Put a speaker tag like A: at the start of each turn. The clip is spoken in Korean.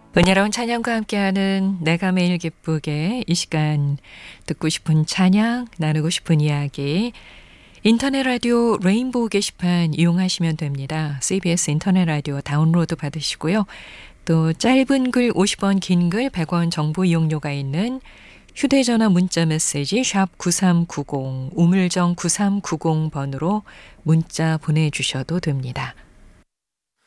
A: 은혜로운 찬양과 함께하는 내가 매일 기쁘게 이 시간 듣고 싶은 찬양, 나누고 싶은 이야기 인터넷 라디오 레인보우 게시판 이용하시면 됩니다. CBS 인터넷 라디오 다운로드 받으시고요. 또 짧은 글 50원, 긴 글 100원 정보 이용료가 있는 휴대전화 문자 메시지 샵 9390 우물정 9390번으로 문자 보내주셔도 됩니다.